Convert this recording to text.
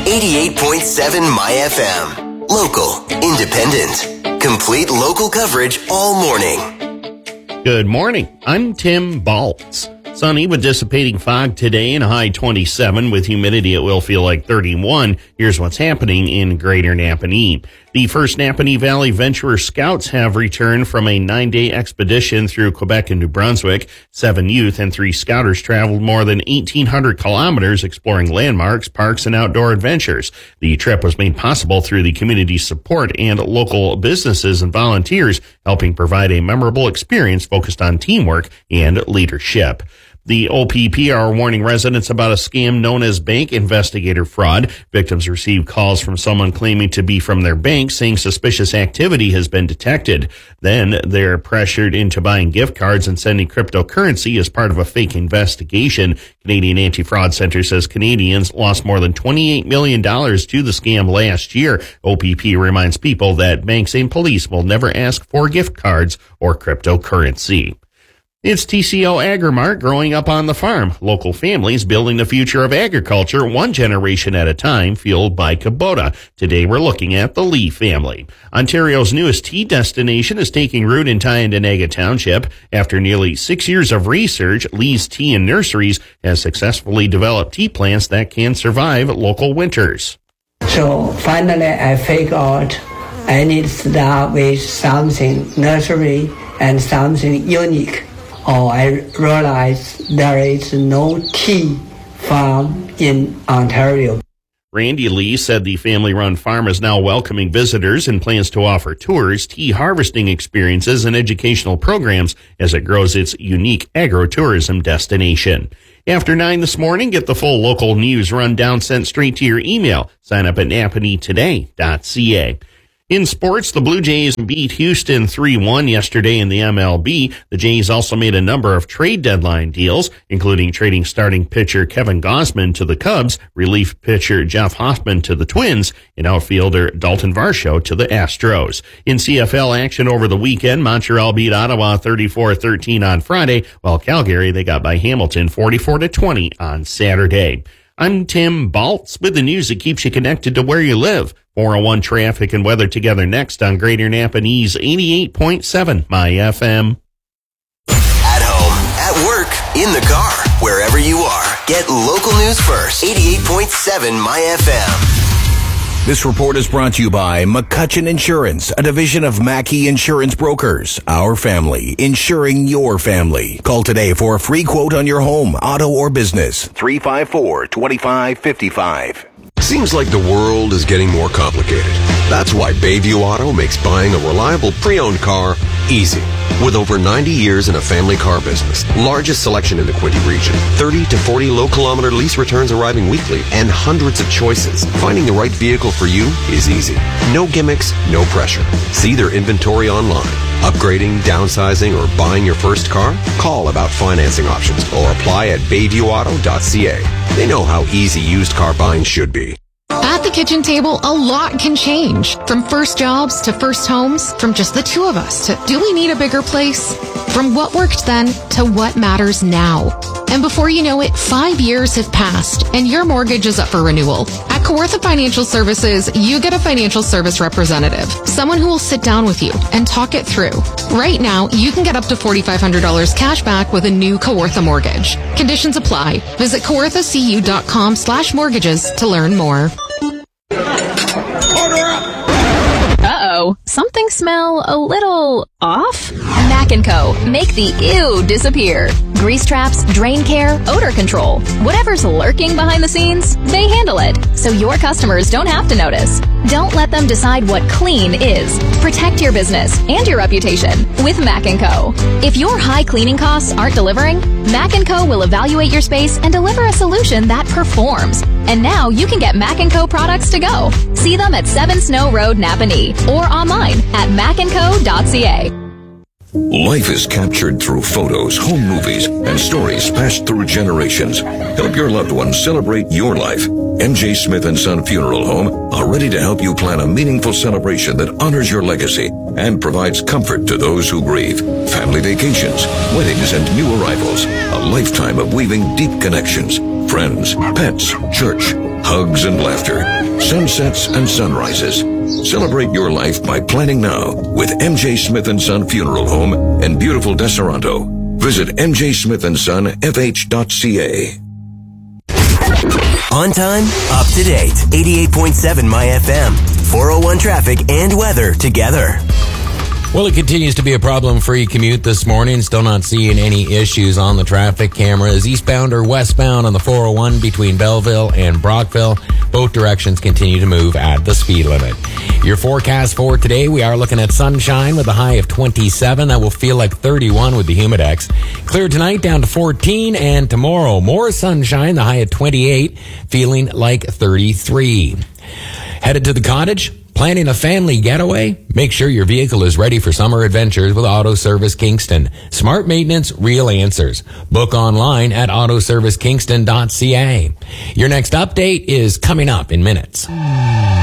88.7 My FM. Local, independent, complete local coverage all morning. Good morning. I'm Tim Baltz. Sunny with dissipating fog today and a high 27 with humidity. It will feel like 31. Here's what's happening in Greater Napanee. The First Napanee Valley Venturer Scouts have returned from a 9-day expedition through Quebec and New Brunswick. 7 youth and 3 scouters traveled more than 1,800 kilometers exploring landmarks, parks, and outdoor adventures. The trip was made possible through the community support and local businesses and volunteers, helping provide a memorable experience focused on teamwork and leadership. The OPP are warning residents about a scam known as bank investigator fraud. Victims received calls from someone claiming to be from their bank, saying suspicious activity has been detected. Then they're pressured into buying gift cards and sending cryptocurrency as part of a fake investigation. Canadian Anti-Fraud Center says Canadians lost more than $28 million to the scam last year. OPP reminds people that banks and police will never ask for gift cards or cryptocurrency. It's TCO AgriMart, growing up on the farm. Local families building the future of agriculture one generation at a time, fueled by Kubota. Today we're looking at the Lee family. Ontario's newest tea destination is taking root in Tyendinaga Township. After nearly 6 years of research, Lee's Tea and Nurseries has successfully developed tea plants that can survive local winters. So finally I figured out I need to start with something nursery and something unique. I realized there is no tea farm in Ontario. Randy Lee said the family-run farm is now welcoming visitors and plans to offer tours, tea harvesting experiences, and educational programs as it grows its unique agro-tourism destination. After 9 this morning, get the full local news rundown sent straight to your email. Sign up at napaneetoday.ca. In sports, the Blue Jays beat Houston 3-1 yesterday in the MLB. The Jays also made a number of trade deadline deals, including trading starting pitcher Kevin Gausman to the Cubs, relief pitcher Jeff Hoffman to the Twins, and outfielder Dalton Varsho to the Astros. In CFL action over the weekend, Montreal beat Ottawa 34-13 on Friday, while Calgary, they got by Hamilton 44-20 on Saturday. I'm Tim Baltz with the news that keeps you connected to where you live. 401 traffic and weather together next on Greater Napanee's 88.7 My FM. At home, at work, in the car, wherever you are. Get local news first. 88.7 My FM. This report is brought to you by McCutcheon Insurance, a division of Mackey Insurance Brokers. Our family, insuring your family. Call today for a free quote on your home, auto, or business. 354-2555. Seems like the world is getting more complicated. That's why Bayview Auto makes buying a reliable pre-owned car easy. With over 90 years in a family car business, largest selection in the Quinte region, 30 to 40 low-kilometer lease returns arriving weekly, and hundreds of choices, finding the right vehicle for you is easy. No gimmicks, no pressure. See their inventory online. Upgrading, downsizing, or buying your first car? Call about financing options or apply at bayviewauto.ca. They know how easy used car buying should be. At the kitchen table, a lot can change. From first jobs to first homes, from just the two of us to do we need a bigger place? From what worked then to what matters now. And before you know it, 5 years have passed and your mortgage is up for renewal. At Kawartha Financial Services, you get a financial service representative, someone who will sit down with you and talk it through. Right now, you can get up to $4,500 cash back with a new Kawartha mortgage. Conditions apply. Visit kawarthacu.com/mortgages to learn more. Uh-oh, something smell a little off? Mac & Co. Make the ew disappear. Grease traps, drain care, odor control. Whatever's lurking behind the scenes, they handle it, so your customers don't have to notice. Don't let them decide what clean is. Protect your business and your reputation with Mac & Co. If your high cleaning costs aren't delivering, Mac & Co. will evaluate your space and deliver a solution that performs. And now you can get Mac & Co. products to go. See them at 7 Snow Road, Napanee, or online at macandco.ca. Life is captured through photos, home movies, and stories passed through generations. Help your loved ones celebrate your life. M.J. Smith & Son Funeral Home are ready to help you plan a meaningful celebration that honors your legacy and provides comfort to those who grieve. Family vacations, weddings, and new arrivals. A lifetime of weaving deep connections. Friends, pets, church, hugs, and laughter. sunsets, and sunrises. Celebrate your life by planning now with MJ Smith & Son Funeral Home in beautiful Deseronto. Visit mjsmithandsonfh.ca. On time, up to date. 88.7 My FM. 401 traffic and weather together. Well, it continues to be a problem-free commute this morning. Still not seeing any issues on the traffic cameras. Eastbound or westbound on the 401 between Belleville and Brockville. Both directions continue to move at the speed limit. Your forecast for today, we are looking at sunshine with a high of 27. That will feel like 31 with the Humidex. Clear tonight down to 14, and tomorrow more sunshine, the high of 28, feeling like 33. Headed to the cottage? Planning a family getaway? Make sure your vehicle is ready for summer adventures with Auto Service Kingston. Smart maintenance, real answers. Book online at autoservicekingston.ca. Your next update is coming up in minutes.